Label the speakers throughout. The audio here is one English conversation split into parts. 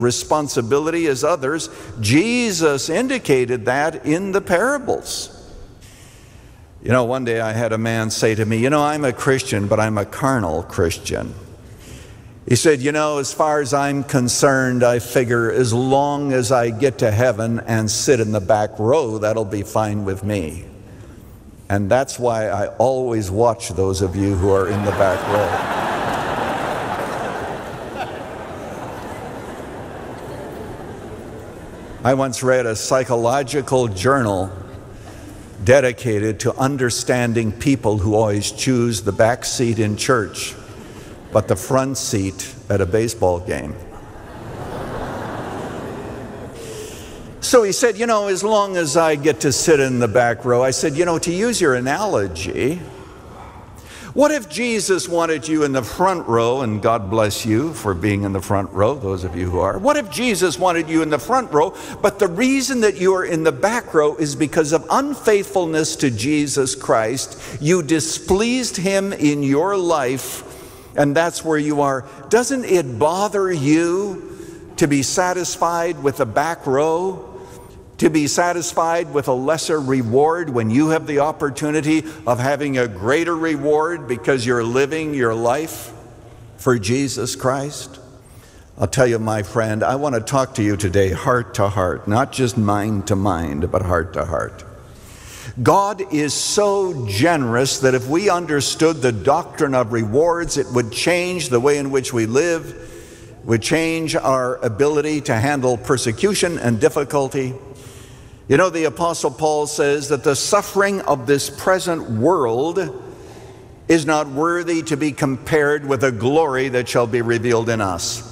Speaker 1: responsibility as others. Jesus indicated that in the parables. You know, one day I had a man say to me, you know, I'm a Christian, but I'm a carnal Christian. He said, you know, as far as I'm concerned, I figure as long as I get to heaven and sit in the back row, that'll be fine with me. And that's why I always watch those of you who are in the back row. I once read a psychological journal dedicated to understanding people who always choose the back seat in church, but the front seat at a baseball game. So he said, you know, as long as I get to sit in the back row, I said, you know, to use your analogy, what if Jesus wanted you in the front row, and God bless you for being in the front row, those of you who are. What if Jesus wanted you in the front row, but the reason that you are in the back row is because of unfaithfulness to Jesus Christ? You displeased him in your life, and that's where you are. Doesn't it bother you to be satisfied with the back row? To be satisfied with a lesser reward when you have the opportunity of having a greater reward because you're living your life for Jesus Christ? I'll tell you, my friend, I want to talk to you today heart to heart, not just mind to mind, but heart to heart. God is so generous that if we understood the doctrine of rewards, it would change the way in which we live, would change our ability to handle persecution and difficulty. You know, the Apostle Paul says that the suffering of this present world is not worthy to be compared with the glory that shall be revealed in us.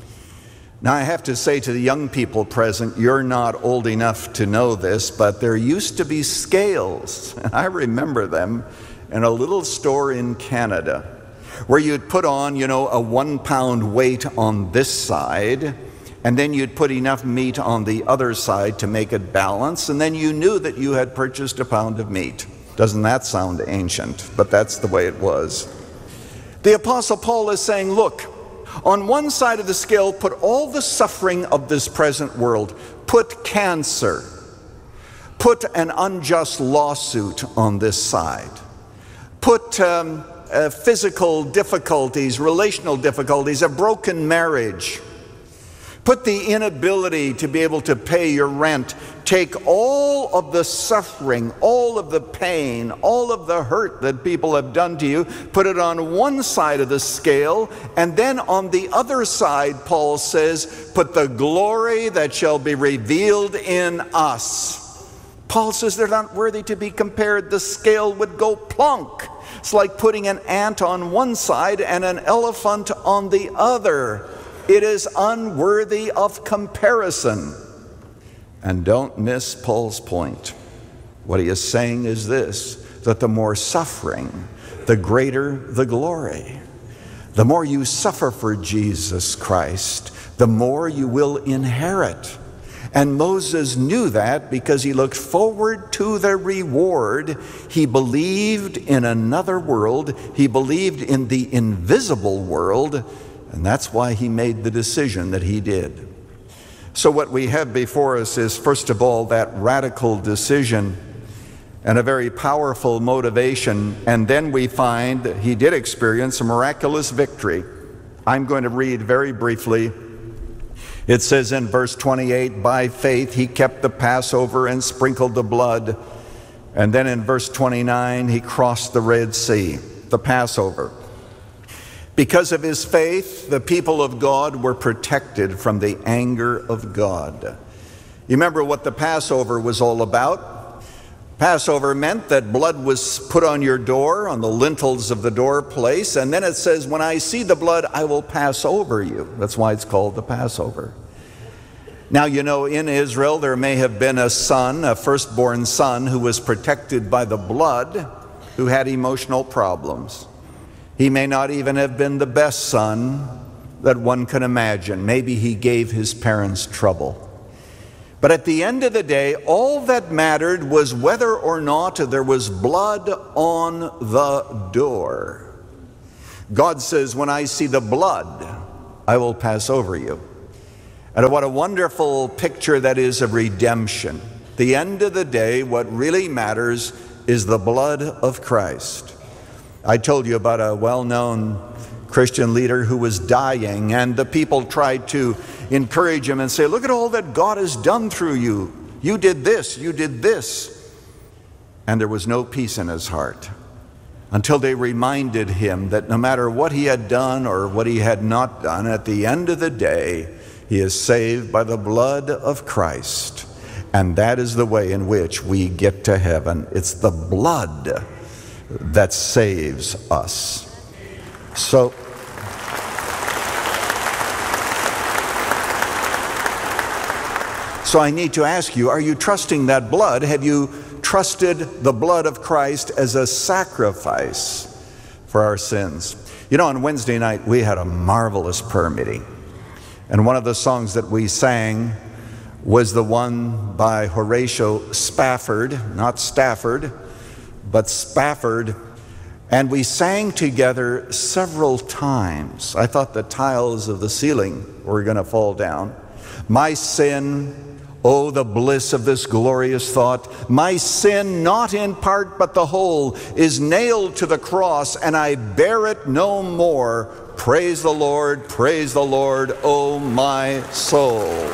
Speaker 1: Now, I have to say to the young people present, you're not old enough to know this, but there used to be scales, and I remember them, in a little store in Canada, where you'd put on, you know, a 1 pound weight on this side, and then you'd put enough meat on the other side to make it balance, and then you knew that you had purchased a pound of meat. Doesn't that sound ancient? But that's the way it was. The Apostle Paul is saying, look, on one side of the scale, put all the suffering of this present world. Put cancer. Put an unjust lawsuit on this side. Put physical difficulties, relational difficulties, a broken marriage. Put the inability to be able to pay your rent. Take all of the suffering, all of the pain, all of the hurt that people have done to you, put it on one side of the scale, and then on the other side, Paul says, put the glory that shall be revealed in us. Paul says they're not worthy to be compared. The scale would go plunk. It's like putting an ant on one side and an elephant on the other. It is unworthy of comparison. And don't miss Paul's point. What he is saying is this, that the more suffering, the greater the glory. The more you suffer for Jesus Christ, the more you will inherit. And Moses knew that because he looked forward to the reward. He believed in another world. He believed in the invisible world. And that's why he made the decision that he did. So what we have before us is, first of all, that radical decision and a very powerful motivation. And then we find that he did experience a miraculous victory. I'm going to read very briefly. It says in verse 28, by faith he kept the Passover and sprinkled the blood. And then in verse 29, he crossed the Red Sea, the Passover. Because of his faith, the people of God were protected from the anger of God. You remember what the Passover was all about? Passover meant that blood was put on your door, on the lintels of the doorplace, and then it says, when I see the blood, I will pass over you. That's why it's called the Passover. Now, you know, in Israel, there may have been a son, a firstborn son, who was protected by the blood, who had emotional problems. He may not even have been the best son that one can imagine. Maybe he gave his parents trouble. But at the end of the day, all that mattered was whether or not there was blood on the door. God says, when I see the blood, I will pass over you. And what a wonderful picture that is of redemption. At the end of the day, what really matters is the blood of Christ. I told you about a well-known Christian leader who was dying, and the people tried to encourage him and say, look at all that God has done through you. You did this, you did this. And there was no peace in his heart until they reminded him that no matter what he had done or what he had not done, at the end of the day, he is saved by the blood of Christ. And that is the way in which we get to heaven. It's the blood that saves us. So I need to ask you, are you trusting that blood? Have you trusted the blood of Christ as a sacrifice for our sins? You know, on Wednesday night, we had a marvelous prayer meeting. And one of the songs that we sang was the one by Horatio Spafford, not Stafford, but Spafford. And we sang together several times. I thought the tiles of the ceiling were going to fall down. My sin, oh, the bliss of this glorious thought. My sin, not in part but the whole, is nailed to the cross, and I bear it no more. Praise the Lord, oh my soul.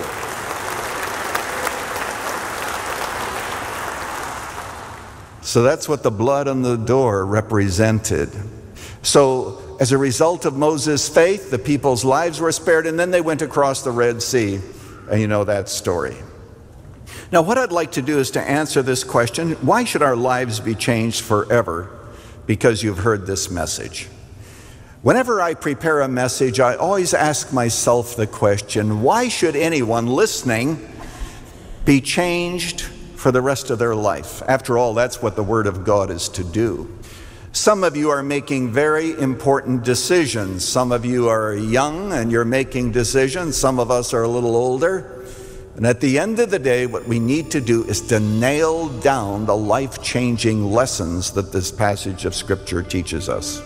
Speaker 1: So that's what the blood on the door represented. So as a result of Moses' faith, the people's lives were spared, and then they went across the Red Sea. And you know that story. Now, what I'd like to do is to answer this question: why should our lives be changed forever because you've heard this message? Whenever I prepare a message, I always ask myself the question, why should anyone listening be changed for the rest of their life? After all, that's what the Word of God is to do. Some of you are making very important decisions. Some of you are young and you're making decisions. Some of us are a little older. And at the end of the day, what we need to do is to nail down the life-changing lessons that this passage of Scripture teaches us.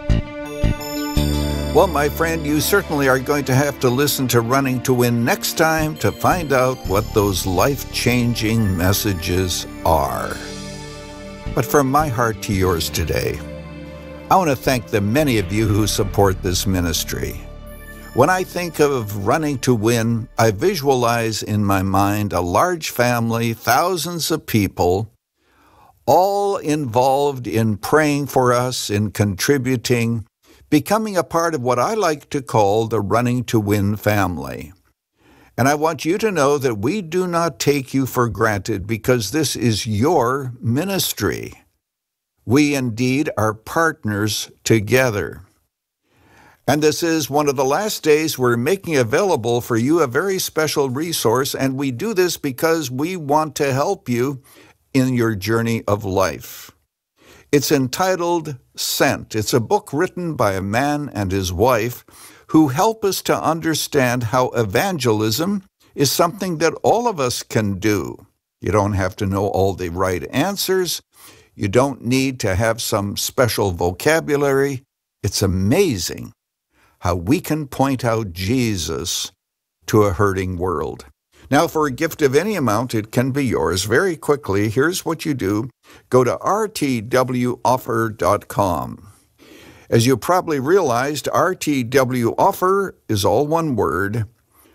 Speaker 1: Well, my friend, you certainly are going to have to listen to Running to Win next time to find out what those life-changing messages are. But from my heart to yours today, I want to thank the many of you who support this ministry. When I think of Running to Win, I visualize in my mind a large family, thousands of people, all involved in praying for us, in contributing, becoming a part of what I like to call the Running to Win family. And I want you to know that we do not take you for granted because this is your ministry. We indeed are partners together. And this is one of the last days we're making available for you a very special resource, and we do this because we want to help you in your journey of life. It's entitled Sent. It's a book written by a man and his wife who help us to understand how evangelism is something that all of us can do. You don't have to know all the right answers. You don't need to have some special vocabulary. It's amazing how we can point out Jesus to a hurting world. Now, for a gift of any amount, it can be yours. Very quickly, here's what you do. Go to rtwoffer.com. As you probably realized, RTW Offer is all one word,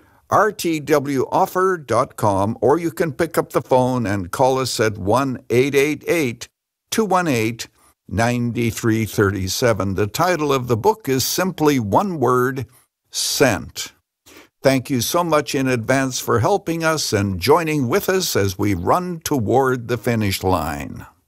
Speaker 1: rtwoffer.com, or you can pick up the phone and call us at 1-888-218-9337. The title of the book is simply one word, Sent. Thank you so much in advance for helping us and joining with us as we run toward the finish line.